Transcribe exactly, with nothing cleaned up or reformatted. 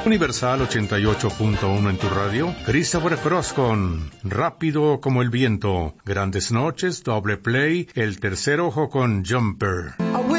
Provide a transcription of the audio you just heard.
Universal ochenta y ocho punto uno en tu radio. Christopher Cross con Rápido como el viento. Grandes noches, Doble Play, El tercer ojo con Jumper.